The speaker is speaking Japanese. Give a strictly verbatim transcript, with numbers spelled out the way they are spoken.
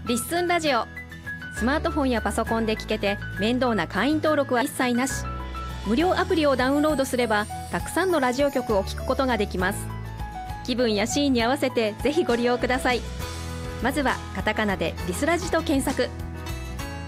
リッスンラジオ。スマートフォンやパソコンで聞けて面倒な会員登録は一切なし。無料アプリをダウンロードすればたくさんのラジオ局を聞くことができます。気分やシーンに合わせてぜひご利用ください。まずはカタカナでリスラジと検索。